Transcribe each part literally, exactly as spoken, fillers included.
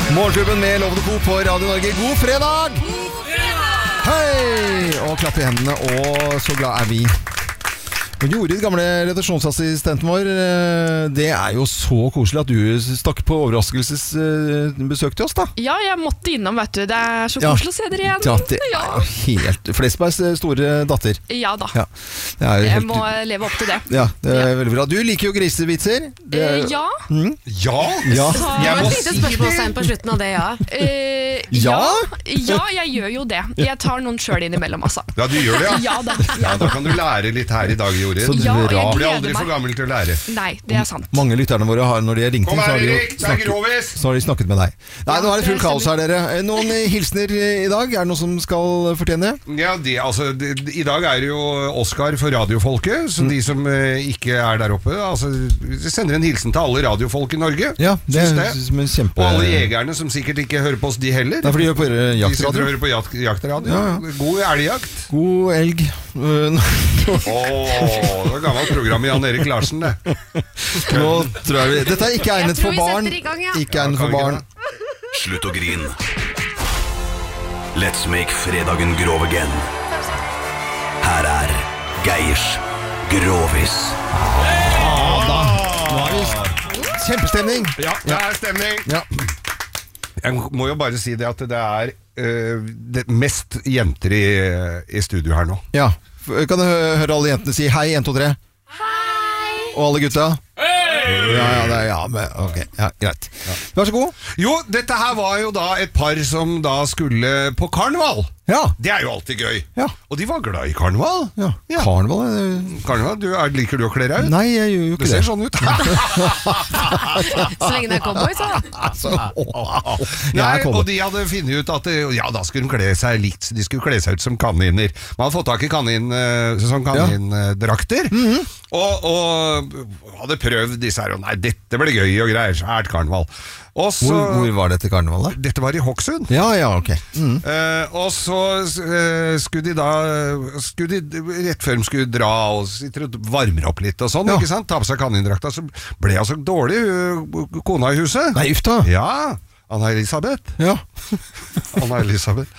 Morgenklubben med Lovende Co på Radio Norge. God fredag! God fredag! Hei! Og klapp i hendene, og så glad er vi. Og Jorid, gamle redaksjonsassistenten vår, det er jo så koselig at du stakk på overraskelsesbesøk til oss, da. Ja, jeg måtte innom, vet du. Det er så Ja. koselig å se dere igjen. Ja, det er helt Flesbergs store datter. Ja da. Ja, det er jo Jeg helt, må leve opp til det. ja, det er veldig bra. Du liker jo grisevitser. Det er- Eh, ja. Mm? Ja, Ja. Så, Det Jeg var må et lite si spørsmålstegn på slutten av det, ja. eh, Ja? ja. Ja, jeg gjør jo det. Jeg tar noen sjøl innimellom, altså. Ja, du gjør det, ja. Ja da. Ja, da kan du lære litt her i dag, Jorid. Så Ja, bra. jeg Du blir gleder aldri for meg. gammel til å lære. Nei, det er sant. Mange lytterne våre har, når de har ringt Kom inn, så her, har de jo Erik, det er snakket, grovis. så har de snakket med deg. Nei, Ja, nå er det full det kaos her, dere. Noen hilsner i dag? Er det noe som skal fortjene? Ja, de, altså, de, I dag er det jo Oscar for radiofolket, så de som eh, ikke er der oppe, altså, de sender en hilsen til alle radiofolk i Norge. Ja, det Syns er som en kjempe... Og alle jegerne som sikkert ikke hører på oss, de heller. Det er fordi de gjør på De sitter og jaktradio. hører på jakt, jaktradio. Ja, ja. God elgjakt. God elg. Øh, Åh, det var gammelt program med Jan Erik Larsen, det. Nå tror jeg vi... Dette er ikke egnet tror for vi barn. setter i gang, ja. Ikke Ja, egnet kan for vi ikke barn. det? Slutt å grin. Let's make fredagen grov again. Her er Geirs Grovis. Ja, da. Nå er vi kjempestemning. Ja, det er stemning. Ja. Jeg må jo bare si det at det er øh, det mest jenter i, i studio her nå. Ja. Kan du hø- høre alle jentene si hei, en, to, tre? Hei! Og alle gutta? Hei! Ja, ja, det er, ja, men, ok, ja, greit. Vær så god. Jo, dette her var jo da et par som da skulle på karneval. Ja. Det er jo alltid gøy. Ja. Og de var glad i karneval. Ja. Ja. Karneval er... Karneval, du, er, liker du å kle deg ut? Nei, jeg gjør jo Det ikke ser det. sånn ut. Så lenge det er cowboy, så. Altså, jeg Nei, er og kommet. de hadde funnet ut at ja, da skulle de kle seg likt. De skulle kle seg ut som kaniner. Man hadde fått tak i kanin, eh, sånn kanindrakter. og, og hadde prøvd disse her. Og nei, dette ble gøy og greier. Svært karneval. Og så, Hvor, hvor var dette karnevalet? dette var i Hokksund. Ja, ja, ok. Mm. Eh, og så eh, skulle de da skulle de, rett før de skulle dra og sitter og varmer opp litt og sånn, Ja. ikke sant? Ta på seg kanindrakta, så ble hun så dårlig, hun- kona i huset. Nei, uff da. Ja, Anna-Elisabeth. Ja. Anna-Elisabeth.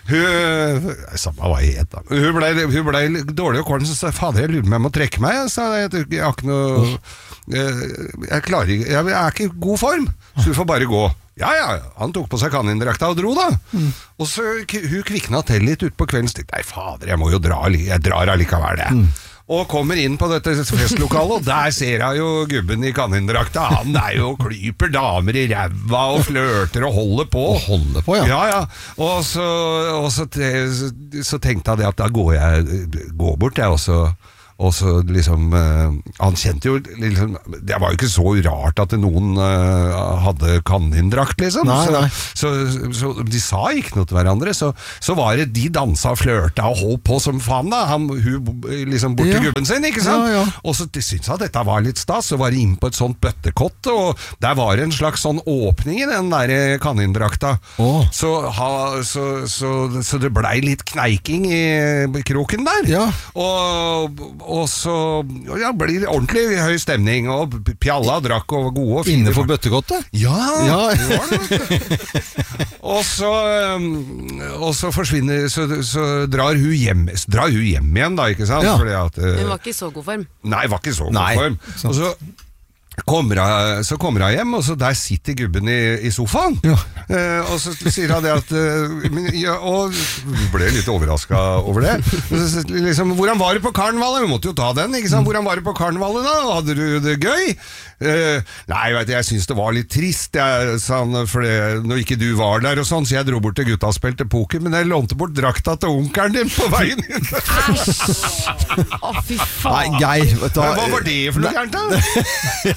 Hun Samme hva jeg het, da. Hun ble, hun ble dårlig og kvalm, så sa jeg, fader, jeg lurer på om jeg må trekke meg. Jeg sa jeg, jeg har ikke noe eh, Jeg klarer ikke Jeg er ikke i god form, så du får bare gå. Ja, ja, han tok på seg kanindrakta og dro da. Og så k- hun kvikna til litt ut på kvelden. Så tenkte jeg, nei, fader, jeg må jo dra, alli- jeg drar allikevel det. Og kommer inn på dette festlokalet, og der ser jeg jo gubben i kanindrakta. Han er jo klyper damer i ræva og flørter og holder på. Og holder på, ja. Ja, ja. Og så, og så, te- så tenkte jeg det at da går jeg går bort, jeg også. Og så liksom eh, Han kjente jo liksom, det var jo ikke så rart at noen eh, hadde kanindrakt, liksom. Nei, nei. Så, så, så de sa ikke noe til hverandre. Så, så var det de dansa og flørta og holdt på som faen, da. Han, hun liksom bort til Ja. gubben sin, ikke sant? Ja, ja. Og så de syntes at dette var litt stas. Så var de inn på et sånt bøttekott, og der var det en slags sånn åpning i den der kanindrakta. Åh. Så, ha, så, så, så det blei litt kneiking i kroken der. Ja. Og, og så ja, ble det ordentlig høy stemning, og pjalla drakk og var gode og fine. Innenfor bøttekottet? Ja, Ja. det var det, vet du. og, så, um, og så forsvinner Så, så drar, hun hjem, drar hun hjem igjen, da, ikke sant? Ja. Fordi at, uh, Hun var ikke i så god form. Nei, var ikke så god Nei, form. sant. Og så kommer hun, så kommer hun hjem, og så der sitter gubben i, i sofaen. Ja. Eh, og så sier han det at eh, men, ja, Og vi ble litt overraska over det. Og så, liksom, hvordan var det på karnevalet? Vi måtte jo ta den, ikke sant? Hvordan var det på karnevalet da? Hadde du det gøy? Eh, nei, vet du, jeg syns det var litt trist, jeg, sa han, for det, når ikke du var der og sånn, så jeg dro bort til gutta og spilte poker, men jeg lånte bort drakta til onkelen din på veien inn. Å, fy Nei, faen. Geir, vet du Men Hva var det for noe gærent, da?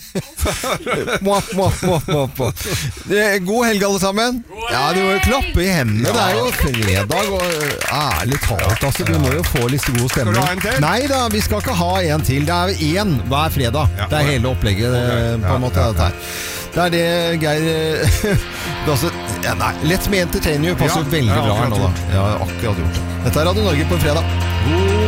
Mwah, mwah, mwah, mwah, mwah. Det er God helg, alle sammen. Ja, du må jo klappe i hendene. Det er jo fredag, og ærlig talt, altså, du må jo få litt god stemning. Skal du ha en til? Nei da, vi skal ikke ha en til. Det er én hver fredag. Ja. Det er hele opplegget, Ok, eh, på ja, en måte, ja, ja. dette her. Det er det, Geir eh, det er altså, ja, nei, Let me entertain you passer Ja, veldig ja, bra her nå, da. akkurat Ja, akkurat gjort det. Dette er Radio Norge på en fredag. God